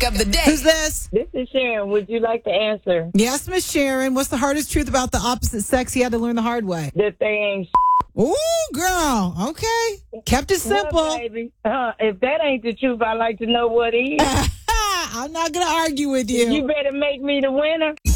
of the day. Who's this? This is Sharon. Would you like to answer? Yes, Miss Sharon. What's the hardest truth about the opposite sex you had to learn the hard way? That they ain't Ooh, girl. Okay. Kept it simple. Well, baby. If that ain't the truth, I'd like to know what is. I'm not going to argue with you. You better make me the winner.